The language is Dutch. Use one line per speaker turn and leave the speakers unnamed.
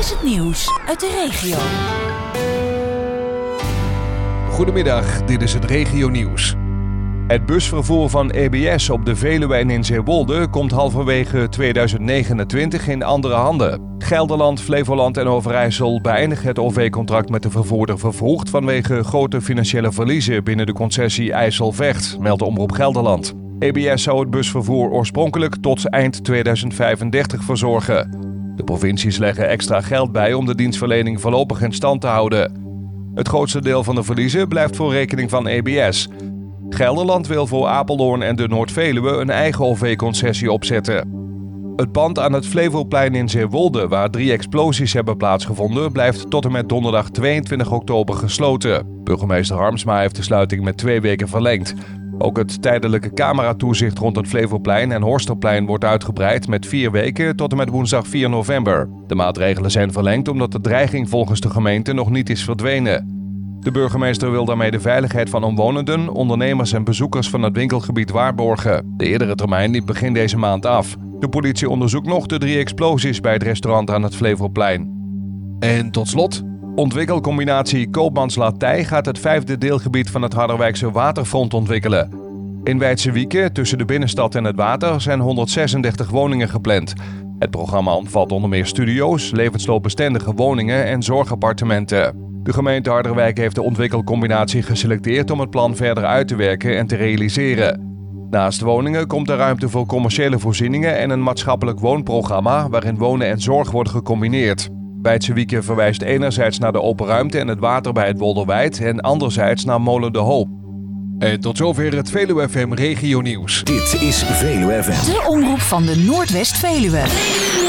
is het nieuws uit de regio.
Goedemiddag, dit is het regionieuws. Het busvervoer van EBS op de Veluwe en in Zeewolde komt halverwege 2029 in andere handen. Gelderland, Flevoland en Overijssel beëindigen het OV-contract met de vervoerder vervroegd vanwege grote financiële verliezen binnen de concessie IJsselvecht, meldt Omroep Gelderland. EBS zou het busvervoer oorspronkelijk tot eind 2035 verzorgen. De provincies leggen extra geld bij om de dienstverlening voorlopig in stand te houden. Het grootste deel van de verliezen blijft voor rekening van EBS. Gelderland wil voor Apeldoorn en de Noord-Veluwe een eigen OV-concessie opzetten. Het pand aan het Flevoplein in Zeewolde, waar 3 explosies hebben plaatsgevonden, blijft tot en met donderdag 22 oktober gesloten. Burgemeester Harmsma heeft de sluiting met 2 weken verlengd. Ook het tijdelijke cameratoezicht rond het Flevoplein en Horsterplein wordt uitgebreid met 4 weken tot en met woensdag 4 november. De maatregelen zijn verlengd omdat de dreiging volgens de gemeente nog niet is verdwenen. De burgemeester wil daarmee de veiligheid van omwonenden, ondernemers en bezoekers van het winkelgebied waarborgen. De eerdere termijn liep begin deze maand af. De politie onderzoekt nog de 3 explosies bij het restaurant aan het Flevoplein. En tot slot, ontwikkelcombinatie Koopmans-Latij gaat het 5e deelgebied van het Harderwijkse waterfront ontwikkelen. In Weidse Wieken, tussen de binnenstad en het water, zijn 136 woningen gepland. Het programma omvat onder meer studio's, levensloopbestendige woningen en zorgappartementen. De gemeente Harderwijk heeft de ontwikkelcombinatie geselecteerd om het plan verder uit te werken en te realiseren. Naast woningen komt er ruimte voor commerciële voorzieningen en een maatschappelijk woonprogramma waarin wonen en zorg worden gecombineerd. Weidse Wieken verwijst enerzijds naar de open ruimte en het water bij het Wolderwijd en anderzijds naar Molen de Hoop. En tot zover het Veluwe FM Regionieuws.
Dit is Veluwe FM.
De omroep van de Noordwest-Veluwe.